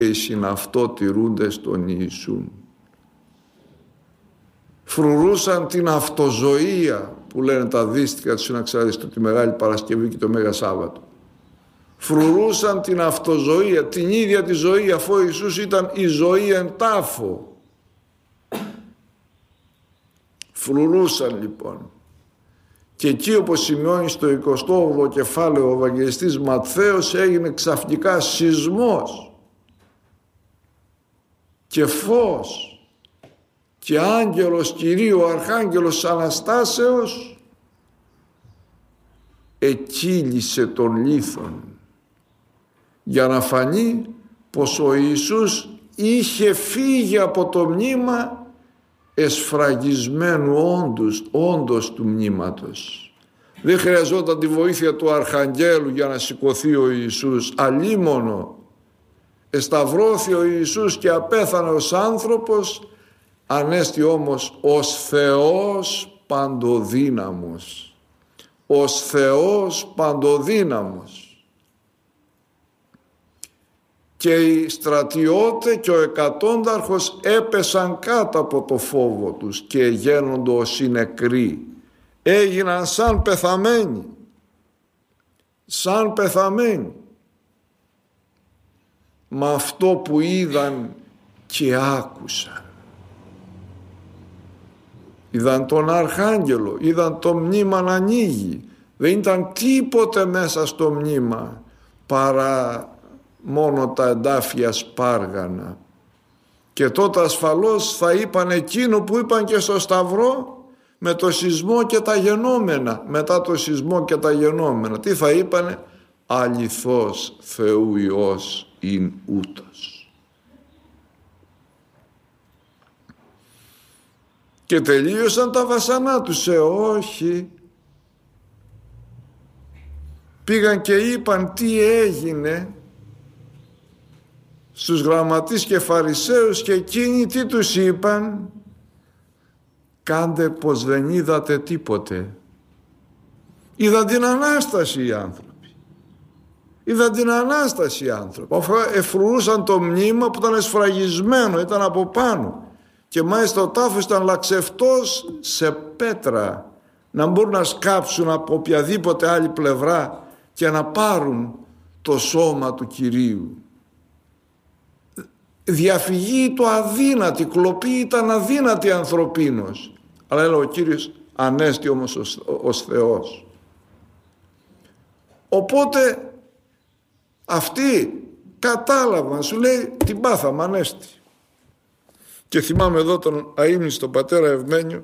οι συναυτοτηρούντες των Ιησούν. Φρουρούσαν την αυτοζωία που λένε τα δύστιχα του Συναξαρίστου, τη Μεγάλη Παρασκευή και το Μέγα Σάββατο. Φρουρούσαν την αυτοζωία, την ίδια τη ζωή, αφού ο Ιησούς ήταν η ζωή εν τάφο. Φρουρούσαν λοιπόν. Και εκεί, όπως σημειώνει στο 28ο κεφάλαιο ο Ευαγγελιστής Ματθαίος, έγινε ξαφνικά σεισμός και φως και άγγελος Κυρίου, αρχάγγελος Αναστάσεως, εκύλισε τον λίθον, για να φανεί πως ο Ιησούς είχε φύγει από το μνήμα εσφραγισμένου όντως του μνήματος. Δεν χρειαζόταν τη βοήθεια του αρχαγγέλου για να σηκωθεί ο Ιησούς, αλίμονο. Εσταυρώθη ο Ιησούς και απέθανε ως άνθρωπος, ανέστη όμως ως Θεός παντοδύναμος. Ως Θεός παντοδύναμος. Και οι στρατιώτες και ο εκατόνταρχος έπεσαν κάτω από το φόβο τους και γένοντο ως οι νεκροί. Έγιναν σαν πεθαμένοι. Σαν πεθαμένοι. Με αυτό που είδαν και άκουσαν. Είδαν τον Αρχάγγελο, είδαν το μνήμα να ανοίγει. Δεν ήταν τίποτε μέσα στο μνήμα παρά μόνο τα εντάφια σπάργανα. Και τότε ασφαλώς θα είπαν εκείνο που είπαν και στο Σταυρό με το σεισμό και τα γενόμενα. Μετά το σεισμό και τα γενόμενα τι θα είπανε? Αληθώς Θεού Υιός ειν ούτος. Και τελείωσαν τα βασανά τους? Όχι. Πήγαν και είπαν τι έγινε στους γραμματείς και φαρισαίους, και εκείνοι τι τους είπαν? Κάντε πως δεν είδατε τίποτε. Είδαν την Ανάσταση οι άνθρωποι. Είδαν την Ανάσταση οι άνθρωποι. Εφρουρούσαν το μνήμα που ήταν εσφραγισμένο, ήταν από πάνω. Και μάλιστα ο τάφος ήταν λαξευτός σε πέτρα, να μπορούν να σκάψουν από οποιαδήποτε άλλη πλευρά και να πάρουν το σώμα του Κυρίου. Διαφυγή το αδύνατη, κλοπή ήταν αδύνατη ανθρωπίνος. Αλλά έλεγε ο Κύριος ανέστη όμως ως Θεός. Οπότε αυτοί κατάλαβαν, σου λέει την πάθαμε ανέστη. Και θυμάμαι εδώ τον αείμνηστο πατέρα Ευμένιο,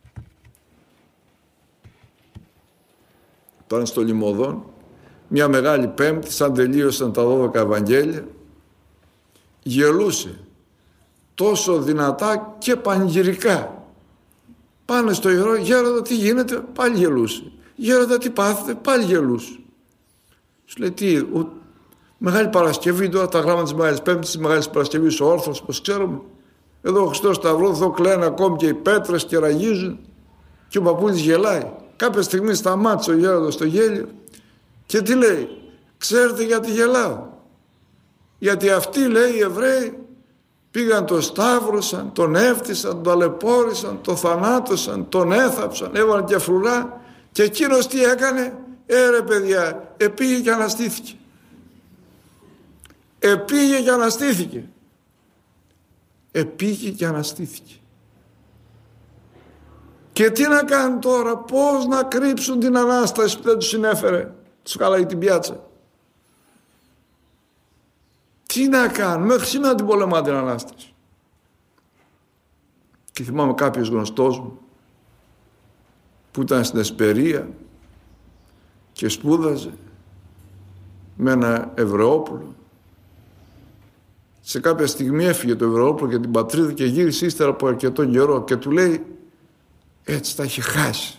ήταν στο Λιμωδόν, μια μεγάλη Πέμπτη, σαν τελείωσαν τα 12 Ευαγγέλια, γελούσε τόσο δυνατά και πανηγυρικά. Πάνε στο ιερό, γέροντα τι γίνεται? Πάλι γελούσε. Γέροντα τι πάθετε? Πάλι γελούσε. Σου λέει τι, Μεγάλη Παρασκευή, τώρα τα γράμματα της Μεγάλης Πέμπτης, της Μεγάλης Παρασκευής ο όρθρος, πως ξέρουμε. Εδώ ο Χριστός Σταυρό, εδώ κλαίνε ακόμη και οι πέτρες και ραγίζουν, και ο παππούλης γελάει. Κάποια στιγμή σταμάτησε ο γέροντας στο γέλιο και τι λέει? Ξέρετε γιατί γελάω? Γιατί αυτοί, λέει, οι Εβραίοι πήγαν, τον σταύρωσαν, τον έφτισαν, τον ταλαιπώρησαν, τον θανάτωσαν, τον έθαψαν, έβαλαν και φρουρά, και εκείνος τι έκανε? Ρε παιδιά, επήγε και αναστήθηκε. Επήγε και αναστήθηκε. Επήγε και αναστήθηκε. Και τι να κάνουν τώρα? Πώς να κρύψουν την Ανάσταση που δεν τους συνέφερε? Τους χάλαγε την πιάτσα. Τι να κάνουν? Μέχρι σήμερα την πολεμά την Ανάσταση. Και θυμάμαι κάποιος γνωστός μου που ήταν στην Εσπερία και σπούδαζε με ένα Εβραιόπουλο. Σε κάποια στιγμή έφυγε το Εβραιόπουλο για την πατρίδα και γύρισε ύστερα από αρκετό καιρό και του λέει, έτσι τα είχε χάσει.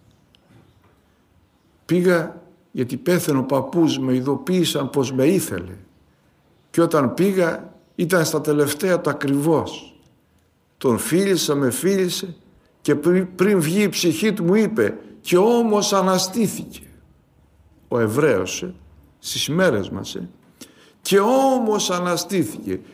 Πήγα γιατί πέθανε ο παππούς, με ειδοποίησαν πως με ήθελε. Και όταν πήγα ήταν στα τελευταία του ακριβώς. Τον φίλησα, με φίλησε και πριν βγει η ψυχή του μου είπε, και όμως αναστήθηκε. Ο Εβραίος στις ημέρες μας Και όμως αναστήθηκε